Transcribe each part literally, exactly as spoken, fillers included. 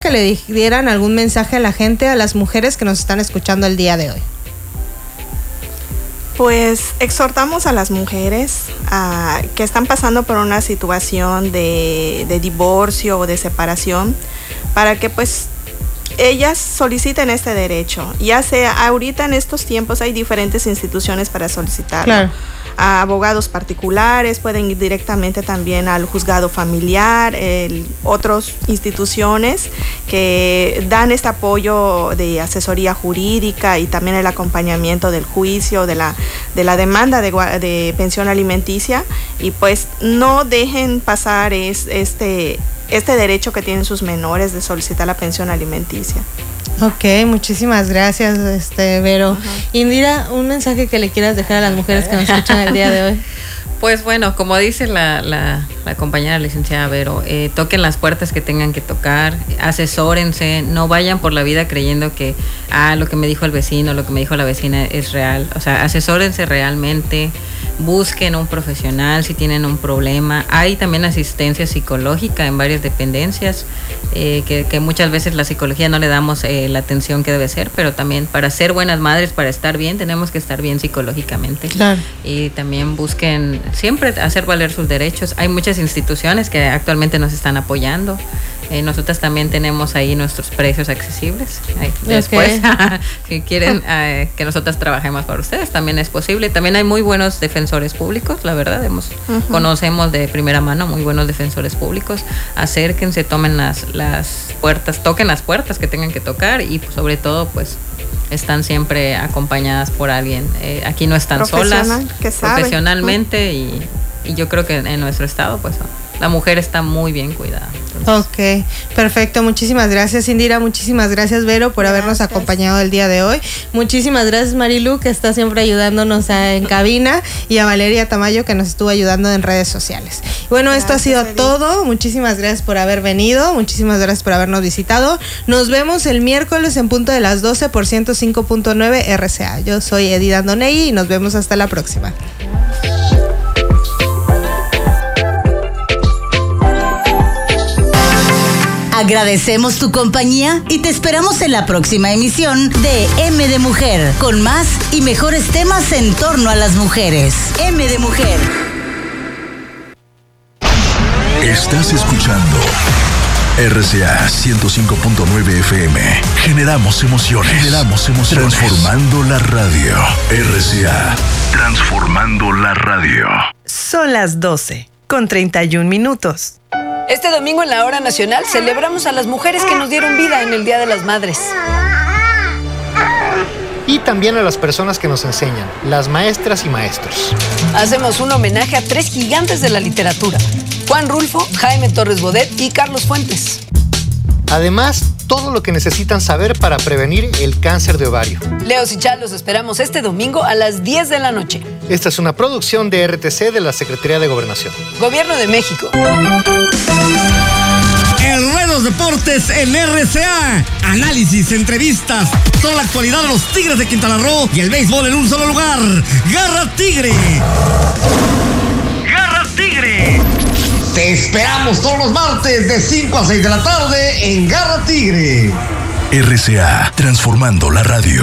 que le dieran algún mensaje a la gente, a las mujeres que nos están escuchando el día de hoy. Pues exhortamos a las mujeres uh, que están pasando por una situación de, de divorcio o de separación, para que pues ellas soliciten este derecho. Ya sea, ahorita en estos tiempos hay diferentes instituciones para solicitarlo. Claro. A abogados particulares, pueden ir directamente también al juzgado familiar, el, otras instituciones que dan este apoyo de asesoría jurídica y también el acompañamiento del juicio, de la, de la demanda de, de pensión alimenticia, y pues no dejen pasar es, este, este derecho que tienen sus menores de solicitar la pensión alimenticia. Ok, muchísimas gracias, este Vero. Uh-huh. Indira, un mensaje que le quieras dejar a las mujeres que nos escuchan el día de hoy. Pues bueno, como dice la, la, la compañera licenciada Vero, eh, toquen las puertas que tengan que tocar, asesórense, no vayan por la vida creyendo que ah, lo que me dijo el vecino, lo que me dijo la vecina es real. O sea, asesórense realmente, busquen un profesional si tienen un problema. Hay también asistencia psicológica en varias dependencias, eh, que, que muchas veces la psicología no le damos eh, la atención que debe ser, pero también para ser buenas madres, para estar bien, tenemos que estar bien psicológicamente. Claro. Y también busquen siempre hacer valer sus derechos. Hay muchas instituciones que actualmente nos están apoyando. Eh, nosotras también tenemos ahí nuestros precios accesibles. Ahí, después, okay. si quieren eh, que nosotras trabajemos para ustedes, también es posible. También hay muy buenos defensores públicos, la verdad. Hemos, uh-huh. Conocemos de primera mano muy buenos defensores públicos. Acérquense, tomen las, las puertas, toquen las puertas que tengan que tocar y pues, sobre todo, pues, están siempre acompañadas por alguien. Eh, aquí no están solas, que sabe. profesionalmente, uh-huh. y, y yo creo que en nuestro estado, pues, la mujer está muy bien cuidada. Entonces. Ok, perfecto. Muchísimas gracias, Indira. Muchísimas gracias, Vero, por gracias. habernos acompañado el día de hoy. Muchísimas gracias, Marilu, que está siempre ayudándonos a, en cabina, y a Valeria Tamayo, que nos estuvo ayudando en redes sociales. Bueno, gracias, esto ha sido Edith. todo. Muchísimas gracias por haber venido. Muchísimas gracias por habernos visitado. Nos vemos el miércoles en punto de las doce por ciento cinco punto nueve R C A. Yo soy Edith Andonegui y nos vemos hasta la próxima. Agradecemos tu compañía y te esperamos en la próxima emisión de M de Mujer, con más y mejores temas en torno a las mujeres. M de Mujer. Estás escuchando R C A ciento cinco punto nueve F M. Generamos emociones. Generamos emociones. Transformando la radio. R C A. Transformando la radio. Son las doce con treinta y un minutos. Este domingo en la Hora Nacional celebramos a las mujeres que nos dieron vida en el Día de las Madres. Y también a las personas que nos enseñan, las maestras y maestros. Hacemos un homenaje a tres gigantes de la literatura: Juan Rulfo, Jaime Torres Bodet y Carlos Fuentes. Además, todo lo que necesitan saber para prevenir el cáncer de ovario. Leos y Chal, los esperamos este domingo a las diez de la noche. Esta es una producción de R T C de la Secretaría de Gobernación. Gobierno de México. El Ruedos Deportes en R C A. Análisis, entrevistas, toda la actualidad de los Tigres de Quintana Roo y el béisbol en un solo lugar. ¡Garra Tigre! ¡Garra Tigre! Te esperamos todos los martes de cinco a seis de la tarde en Garra Tigre. R C A, transformando la radio.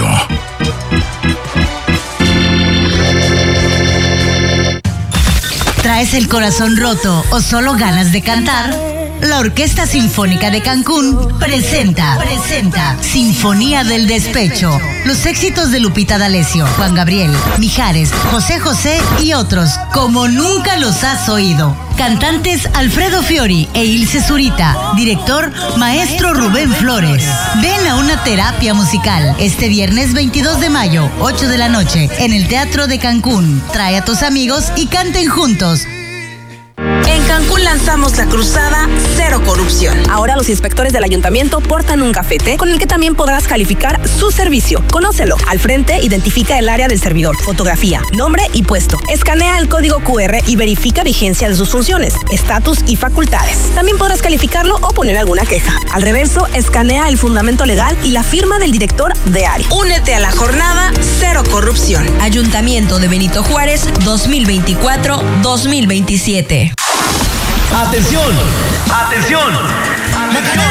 ¿Traes el corazón roto o solo ganas de cantar? La Orquesta Sinfónica de Cancún presenta, presenta Sinfonía del Despecho. Los éxitos de Lupita D'Alessio, Juan Gabriel, Mijares, José José y otros, como nunca los has oído. Cantantes Alfredo Fiori e Ilse Zurita. Director, maestro Rubén Flores. Ven a una terapia musical este viernes veintidós de mayo, ocho de la noche, en el Teatro de Cancún. Trae a tus amigos y canten juntos. En Cancún lanzamos la cruzada Cero Corrupción. Ahora los inspectores del ayuntamiento portan un gafete con el que también podrás calificar su servicio. Conócelo. Al frente, identifica el área del servidor, fotografía, nombre y puesto. Escanea el código Q R y verifica vigencia de sus funciones, estatus y facultades. También podrás calificarlo o poner alguna queja. Al reverso, escanea el fundamento legal y la firma del director de área. Únete a la jornada Cero Corrupción. Ayuntamiento de Benito Juárez dos mil veinticuatro dos mil veintisiete. ¡Atención! ¡Atención!